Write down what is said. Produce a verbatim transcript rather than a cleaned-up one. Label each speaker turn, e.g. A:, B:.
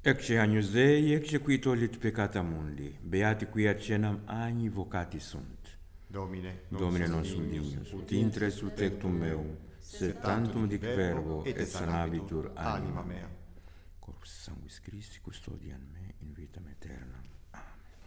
A: Ecce agnus Dei, ecce qui tollit peccata mundi, beati qui accenam agni vocati sunt.
B: Domine, non
A: Domine non
B: sum
A: sum
B: dignus,
A: dignus,
B: ut
A: ut intre sul tectum meum, sed tantum dic verbo et sanabitur anima mea. Corpus sanguis Christi custodian me in vitam aeternam.